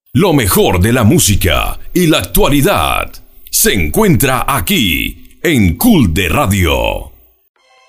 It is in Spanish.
Lo mejor de la música y la actualidad se encuentra aquí en Cool de Radio.